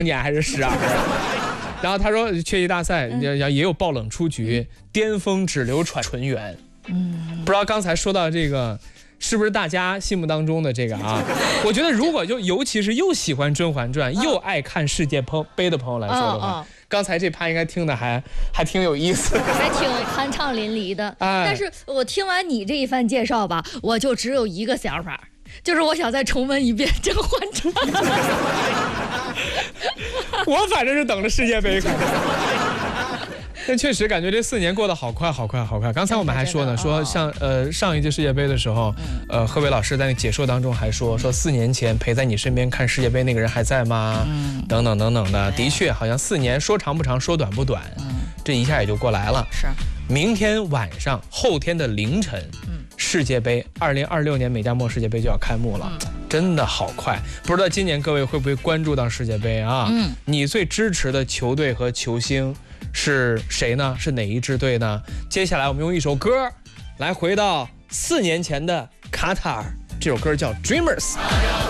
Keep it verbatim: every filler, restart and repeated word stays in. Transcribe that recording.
年还是十二。然后他说缺席大赛，也也有爆冷出局，巅峰只流传纯元。嗯，不知道刚才说到这个，是不是大家心目当中的这个啊？我觉得如果就尤其是又喜欢《甄嬛传》又爱看世界杯的朋友来说的话，刚才这趴应该听的还还挺有意思， 还挺酣畅淋漓的。哎，但是我听完你这一番介绍吧，我就只有一个想法。就是我想再重温一遍《甄嬛传》。 我反正是等着世界杯看。但确实感觉这四年过得好快好快好快。刚才我们还说呢，说像呃上一届世界杯的时候，呃贺伟老师在那解说当中还说说四年前陪在你身边看世界杯那个人还在吗？等等等等的，的确好像四年说长不长说短不短，这一下也就过来了。 是， 明天晚上后天的凌晨，世界杯二零二六年美加墨世界杯就要开幕了。真的好快，不知道今年各位会不会关注到世界杯啊？嗯，你最支持的球队和球星是谁呢？是哪一支队呢？接下来我们用一首歌来回到四年前的卡塔尔，这首歌叫《Dreamers》。